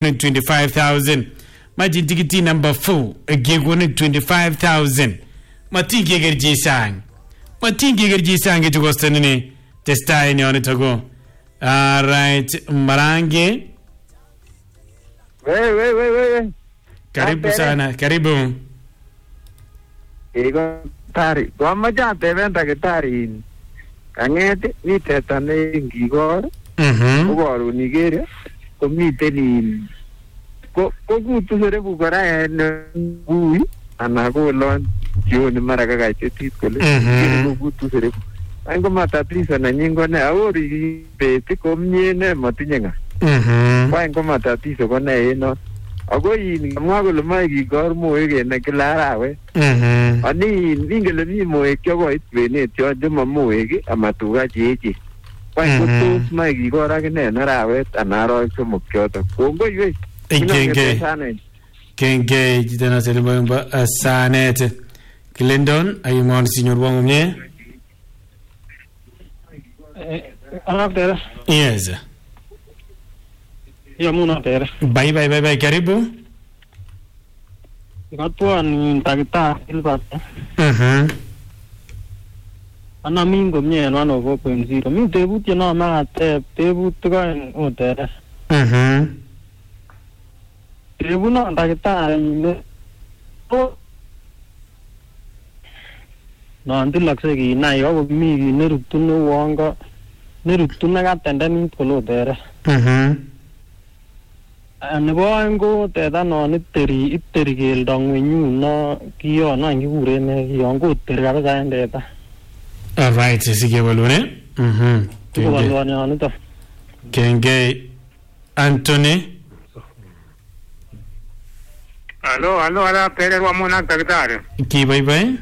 25,000. Maji tikiti number 4 kekonin 25,000. Matinge gerji sang. Matinge gerji sang ke chukostanini. Testai ni onitago. Alright, Marange. We. Karibu sana, karibu. Iko tari. Wamaja teventa kitari. Kangete ni tetane ngigor. Ugoru nigere. Komite ni ko kutu sere bugara en bui anago lon jioni mara kaka chetit kole. Ko kutu sere. Ango matatizo na nyingo ne auri beti komnye ne matinyenga. Kwa ango matatizo kona eno. Ago yin mwago le mai gigor moe ne klarawe. Ani ningele ni moe kyo itbene tyo joma moe gi amatuga jeje. Kwa ango tos mai gigor agene na rawe anaro somo kyoto. Kongo ywe. Kenge jitana selimba sanet. Glendon ayumon signor wangu mnye. Anapera. Yes. Ya muna pera. Bye, karibu. Ikatuwa ni takita ilbate. Ana mingo mnye no 4.0. Mi debut na ma debut ka otere. Debut na takita ni. No antil lakse ki na yo mi ni rutunu wanga. Ni rutuna ka tenda ni polo tere. Nebo ango teta no iteri gel dongwenyu no kiyo na ngure ne yongo ter ga ga ndeta. All right, sige balune. Ko balwane anito. Kenge Anthony. Allo, ala pere wa mona takdar. Ki bye.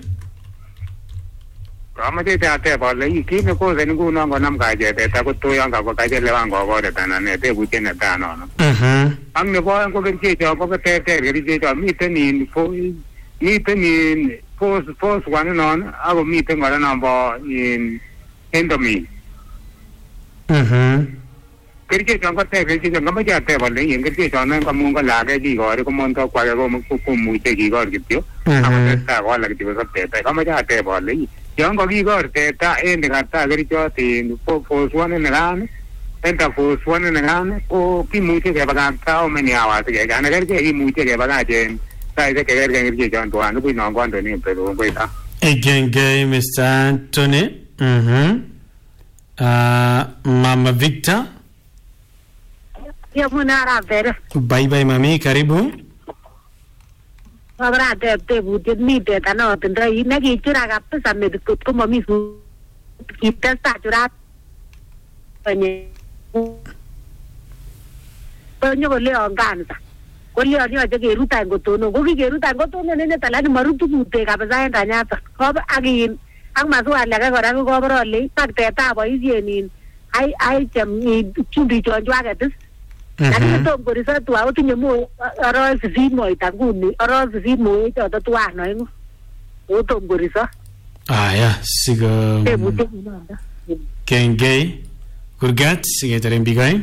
Ramade te ate balle ki me ko zen gu no nam ga je te ta ko to yang ga ko ga je le wang go de ta na ne te bu je ne ta no. Ang ne bo ang ko ge je ko ko te ge je to mi te ni pos wan no abo mi te ngara na bo in endomi. Kerje ko te ge je ngam ja te balle yin ge je na ko mun ga la ge ji go ko mon to kwa ge ko mu te gi go ge tyo. Ang ta go la ge ko te ta ko ja te balle yang ko gigor te ta en de gata gerito ti po suane negane enta po suane negane o ki muite ke baga ta o meni awa te ga na gerje i muite ke baga je sai de ke gerje jan to anu no kwando ni pero ko ta again Mr. Anthony Mama Victor ya munara vera bye mami karibu. Abra te butet mi te tano tendra ina ki chura kapsa medikut ko mami su kita sa chura panye panyo ko leo ganza ko leo ni aje ke ruta ngotono ko ki ruta ngotono ne talani marutu bute kapsa enda nyata ko agin ang masu ala ka gora ko bro le tak te ta boy yenin ai cham ni chudi chonjwa ka tis. Lakini to ngorisa tu au tunyemo aros zimo itanguni aros zimo ito to tuano ngo uto ngorisa ya siga Kenge Kurgat sige tarimbigai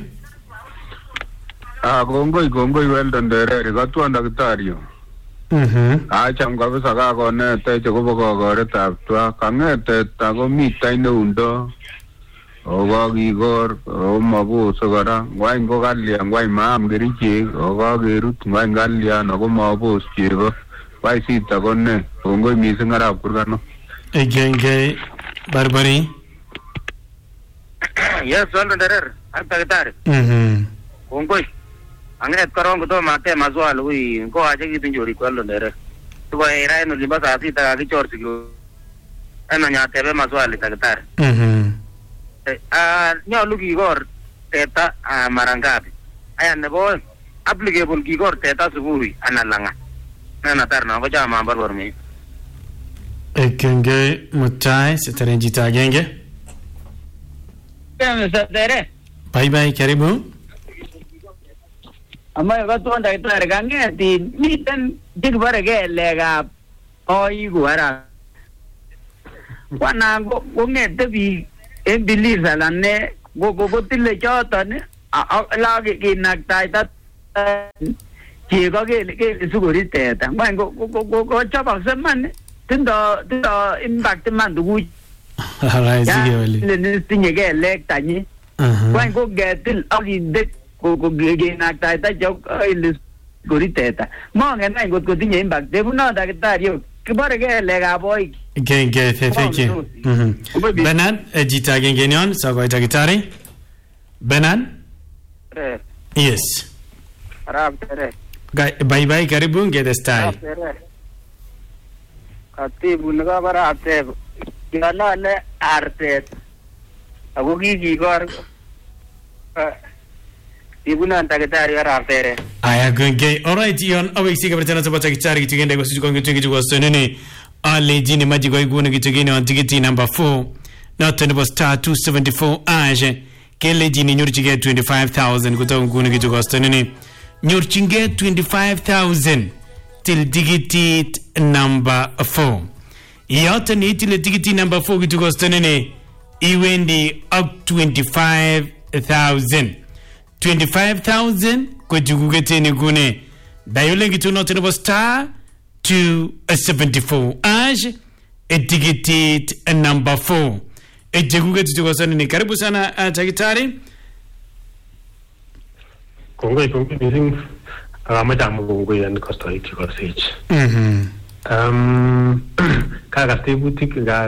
gongoi well done dere ga tu anda kitario cham ga bisa ga ko ne te ko bo go re ta twa kangete ta go mi tai no undo oga gigor o mabu sogara wai ngo galia wai mam geriche oga gerut wai galia no go mabu skiro wai sita gonne ngo mi singara kurgano egenge barbari yes well derer anta gitar ngoi anget karong to mate mazwal ui ko aje gi tinjori ko lo derer to vai rai no liba sa sita gi chor sigo ana nya tebe mazwal ta gitar nyalu gigor teta marangabi aya nebo applicable gigor teta subui analanga nana tarna ko jama barbor mi ekenge mutai setarenjita genge Kame sadere bye karibu amma ga to nda ita gange ti miten dig barage lega oi guara wana go ngete bi en believe la ne go tille chota ne la ke kinaktai ta chego kele sikorit teta ngwany ko chobokse man tindo impact man tuguchu. Tinye kelek tanyi ngwany ko ketil akinde kenaktaita ile sikorit teta mongen any kot kotinye impact tebuno daktari kibore kelekab boik. Thank you. Benan jita gengenyon sakoy daktari Benan. Yes. Bye karibu ngetestai. Katibu nika barate ngalale artet ako kikikor ibunan daktari araftere. Aya genge alright yon awiksi kabartana soba daktari kitugende ko sikonge tungi ko sonene ale jini maji ko igune kitugene on tikiti number 4 not the star 274 age kele jini nyurchige 25,000 kutoka ngune kituko sonene nyurchinge 25,000 till tikiti number 4 yote ni till tikiti number 4 kituko sonene iwendi up 25,000 kwa jugugete kune dayole kituno tenobo star 274 age etikitit number 4 ejugugete tukosana ni karibu sana daktari. Kongoi missing amajamu kongoi en kostoik chekosich. Kakatebutik ga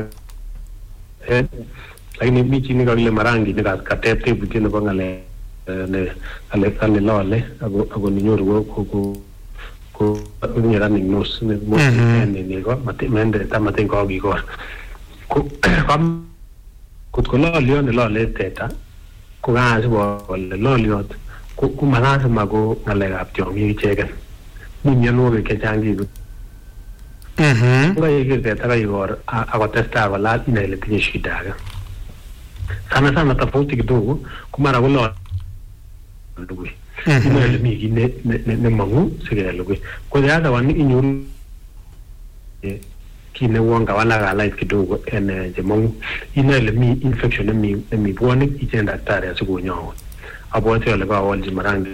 lakini michi ni kagile marangi ni katebutik nebo ngale ale lole ago ninyoru ko nyera ning nos ne mo ne go mende tamaten ko gigor ko kut ko lole teta ko ga se bo loliot ko malasa mago ngale gap tiongi chegen ni nyano ke changi ngai ke teta ga igor ago testa ga la ina ile tinye shida ga sana tofauti kidogo kumara ko lugui ile migi ne mangu sige lugui ko ya da wani inyuru kine wonga wala ga light kidogo en je mangu ile mi infection mi bwani itenda daktari asikunyo abo te le ba wali marandi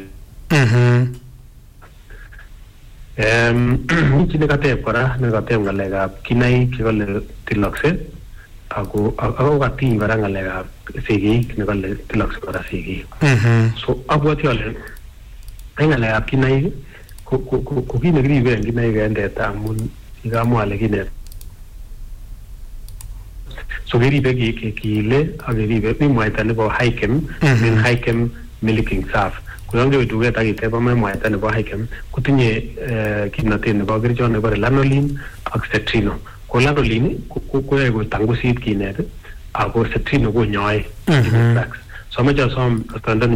kine kate kora ne kate ngale ga kinai kigole tiloxe ako gati baranga le ga sigi ne kole tiloxe kora sigi so abo te le ngale ga kinai ko kine gribe kinai ga ndeta mun igamo ale kine so gribe ki agribe mi moita ne bo haikem min haikem milking saf kuyange duwe ta ite ba mai moita ne bo haikem kutinye kinate ne bo grijo ne bo lanolin ak cetrino ko lanolin ko ego tangusit kinet ako cetrino go nyoy so ma ja som standard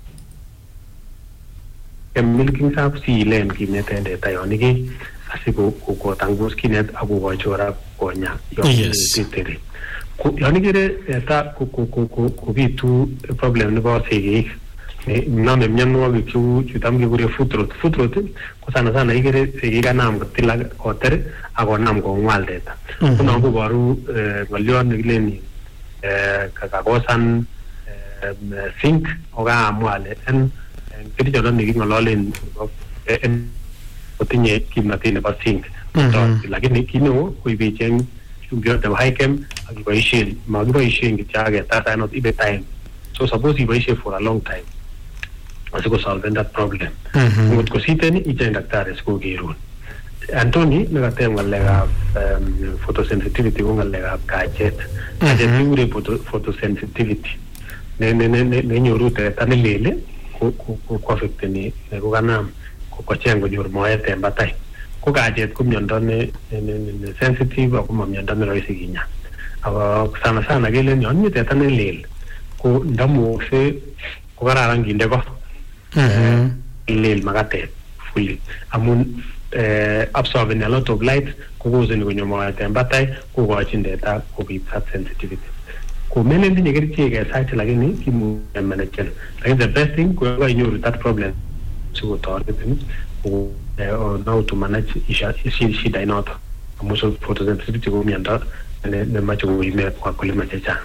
milking saf si len kinet ende tayonigi asiko ko tangus kinet abu go chora ko nya yo sitere yani gere ta ko bitu problem ne ba segi na me myanno ga ku tamge gure futrot ko sana igere segi ga nam tilla hoter ago nam go walde ta kuna bu baru walyon gleni ka gosan think oga amwale en kiti jodon ni ngololen en otinye kimnatine ba think to lakini kino ko ibechen you the haikem magibation gitaga that not even time so suppose you for a long time asiko solve that problem ngot ko siteni ije daktari sko girun Anthony nagatem ngalega photosensitivity ngalega gadget ure photosensitivity ne nyorute tanelele ko affect ni ko kanam ko chengo nyor moete mbatai ko gadget ko myondo ne sensitive ko myondo ne roisi ginya aba sana gele nyon ni teta ne lel ko ndamu se ko kararan ginde ko lel magate fully amun absorbing a lot of light ko gozo ni gonyo moete mbatai ko go chindeta ko bi sensitivity ko menen ni ngeri chege site lakini kimu manage like the best thing ko ga nyoru that problem so to or now to manage shida inoto amuso photosensitivity ko mianda ne macho ime kwa kulima chacha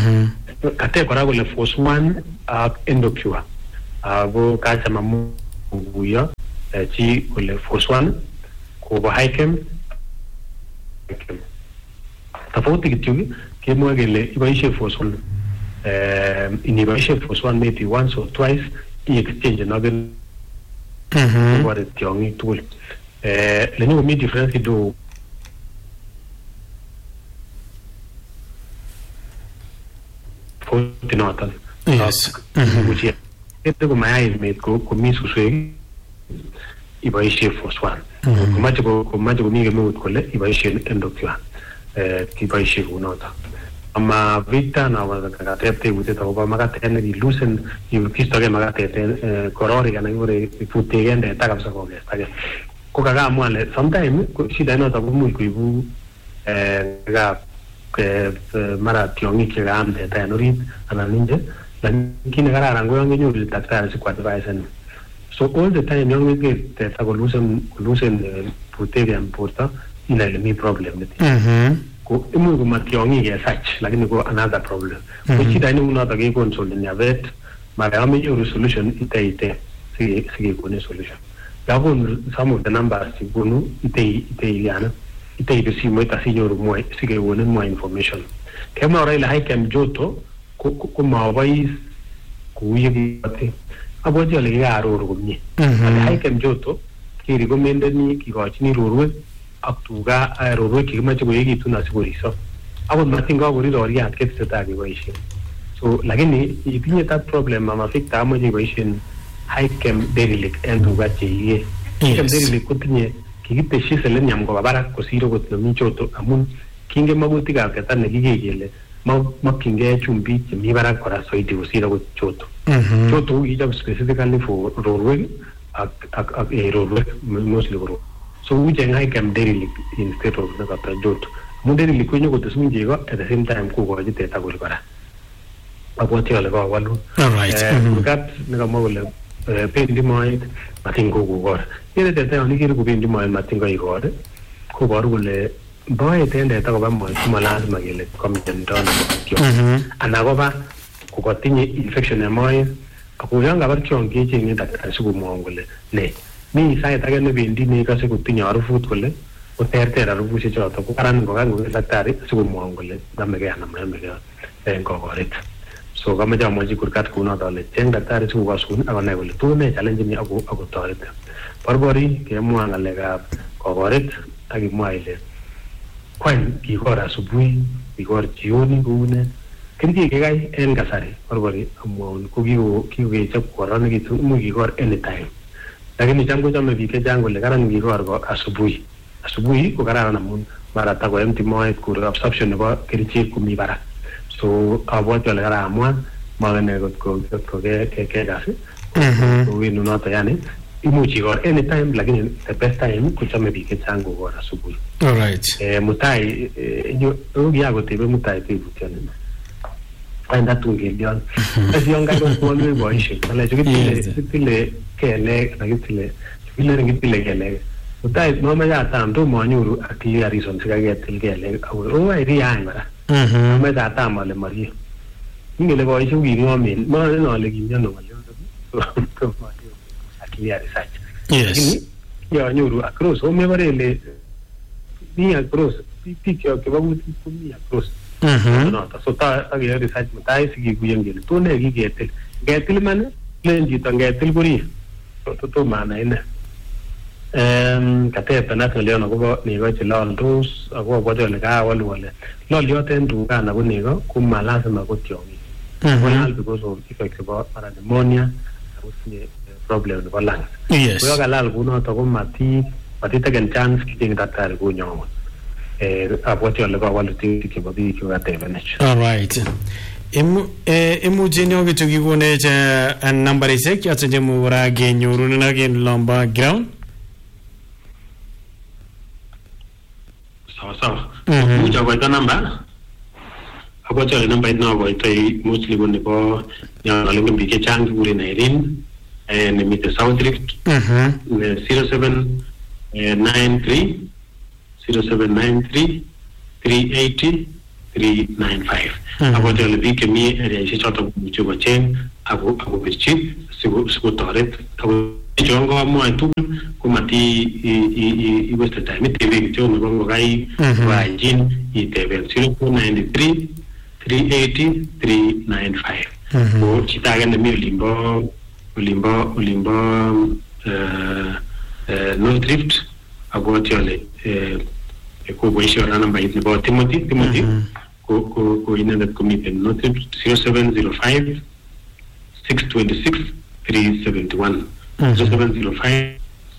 kate kora gole force 1 endocure go kacha mamu kuguyo chi kole force 1 kobo HiChem tofauti kityo kemwa kele iboishe force 1 iniboishe force 1 maybe once or twice exchange nogen what is tiong'ik tugul lenye komi difference kidogo forty noton yes ete ko mayai met ko komi suswek iboishe force 1 komache komi kemeut kole iboishe endocrine kiboishe kunoto ama vita na wakatep tebute akobo makatet nekilusen kistoke makatet kororik anan kibore futekende ta kabisa kokestake ko kakamwa ale sometime shida inoto komuch koibu mara tiong'ik chekaam teta en orit anan ninje lakini kararan ko yon kenyoru daktari sikwadvisen so all the time yon keker teta kolusen futek en borto inai ile mi problem niti ko imuch ko mationg'ik esach lakini ko another problem ko shida ini unoto keconsoleni avet mara yon menyoru solution ite sikekone solution yakon some of the numbers chekonu ite simoit asinyoru mwa sikekonin mwa information kemwa ora ile HiChem joto ko mabois kuye kibate abwachi ale kikaaror komie HiChem joto kirekomendeni kikochini rorwek ak tuga rorwek chekimache koyekitun asikoriso akot matinga koriroriat ketesetai keboisien so lakini itinye that problem ama fikta amache iboisien HiChem Derilik en tuga cheiye HiChem Derilik kotinye kikiteshi selenium koba barak kosir okot nemi choto amun kinge magutikab teta nekikee kele mokyingei chumbik chemi barak kora soiti kosir okot choto choto kichob specifically for rorwek ak rorwek mostly for so ucheng HiChem Derilik instead of nekata joto amun Derilik konyo kotesun chego at the same time kokochi teta kole kora abwati ale kawalu kurgat nekamwa kole pendi moet matin kokokor kere teta yon ikere kobendi moet matin koikor koboru kole boet en teta koba moet komalazima kele komiondo nebo tiong anan koba kokatinye infection en moet ako yon kabar tiong kecheng'e daktari sikomwoun kole ne mi sait age nebendi nekose kotinye harufut kole koterter harufusiek choto ko karan ngokan daktari sikomwoun kole namegei anan mayamegei en kokoret so kamache amwachi kurgat kunoto ale cheng daktari sikokosun akonai kole tos ne challenge ni akotoret borbori kemwa ng'alekab kokoret akimwa ile kwany kikor asubuhi kikor jioni koune kerichek kekai en kasari borbori amwaun ko kikokechop koronikitu imuch kikor anytime lakini cham kochome biik chechang kole karan kikor ko asubuhi ko kararan amun mara tako empty moet kur absorption nebo kerichek komi barak so abwati ale karamwa magane ko kekasi winu noto yani imuchi kor anytime lakini the best time kuchome biik chechang kokor asubuhi alright mutai kotebe mutai tebutioni aenda tungelion asi yon kakon konwe boisiek ngalechu kitile kelek anan kitile kelek mutai mamache atam tomo anyoru a clear reason sikaketil kelek ako riany kora mamache atam ale marie ingele boisiek king'omen mangen ale kimyono ng'olyoto a clear research lakini yanyoru across omebore ile mi across biik chebo kutit komi across noto so takeyoe research mutai sikikuyen kele to ne kiketil ngetil iman len chito ngetil korir to maana ine katepenat ng'olyon akobo nego cheloldos ako abwati ale kawalu ale lolyot en tuga anan ko nego ko malazima ko tiong'ik kolal because of effects chebo pneumonia ako tinye problem nebo lungs ko yo kalal kunoto ko matiteken chance kicheng daktari konyoun abwati ale kawalutik chebo biik chekatebenech alright imuche nyo kityo kikonech nambarishek choton chemu kora kenyorunen ak en lomba ground sawa much akoito namba abwati ale nambait nokoitoi mostly ko nebo nyolingen biik chechang kikuren Irene nemite South Rift 0793 380 395 abwati ale biik chemi areaishek choton komuche kocheng ako birchi sikotoret chongo amwa tugul komati waste time tebe kityo nebo ngokai wa jin itebe 0493 380 395 ko chitake nemi olimbo North Rift ako tiole ko boisho na namba hii nebo Timothy ko inendet komiten North Rift 0705 626 371 0705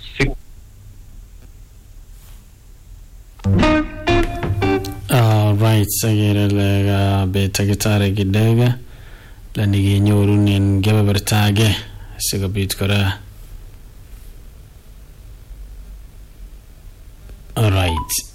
right sagere lega beta gitare gidega la nigi nyorunen gebebertage sigabit kora. All right.